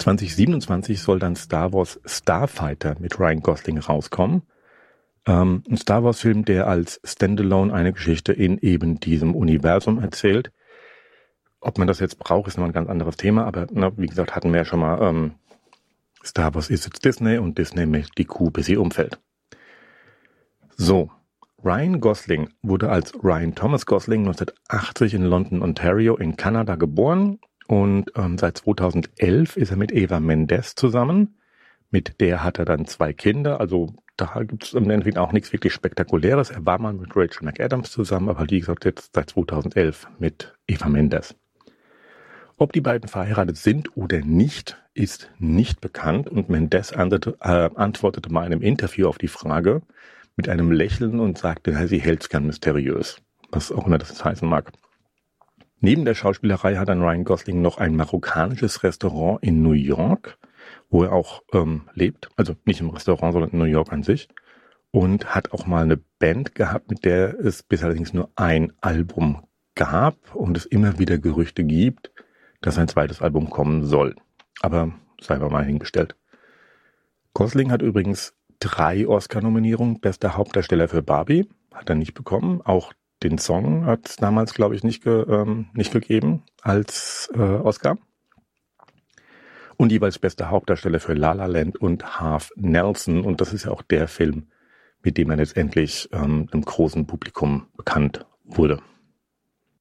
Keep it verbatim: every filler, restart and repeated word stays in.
zwanzig siebenundzwanzig soll dann Star Wars Starfighter mit Ryan Gosling rauskommen. Ähm, ein Star Wars Film, der als Standalone eine Geschichte in eben diesem Universum erzählt. Ob man das jetzt braucht, ist noch ein ganz anderes Thema, aber na, wie gesagt, hatten wir ja schon mal, ähm, Star Wars ist jetzt Disney und Disney möchte die Kuh, bis sie umfällt. So, Ryan Gosling wurde als Ryan Thomas Gosling neunzehnhundertachtzig in London, Ontario in Kanada geboren und ähm, seit zweitausendelf ist er mit Eva Mendes zusammen. Mit der hat er dann zwei Kinder, also da gibt es im Endeffekt auch nichts wirklich Spektakuläres. Er war mal mit Rachel McAdams zusammen, aber wie gesagt jetzt seit zweitausendelf mit Eva Mendes. Ob die beiden verheiratet sind oder nicht, ist nicht bekannt und Mendes antwortete, äh, antwortete mal in einem Interview auf die Frage mit einem Lächeln und sagte, sie hält es gern mysteriös, was auch immer das heißen mag. Neben der Schauspielerei hat dann Ryan Gosling noch ein marokkanisches Restaurant in New York, wo er auch ähm, lebt, also nicht im Restaurant, sondern in New York an sich, und hat auch mal eine Band gehabt, mit der es bis allerdings nur ein Album gab und es immer wieder Gerüchte gibt, dass ein zweites Album kommen soll. Aber sei mal hingestellt. Gosling hat übrigens drei Oscar-Nominierungen. Bester Hauptdarsteller für Barbie hat er nicht bekommen. Auch den Song hat es damals, glaube ich, nicht, ge, ähm, nicht gegeben als äh, Oscar. Und jeweils bester Hauptdarsteller für La La Land und Half Nelson. Und das ist ja auch der Film, mit dem er letztendlich ähm, im großen Publikum bekannt wurde.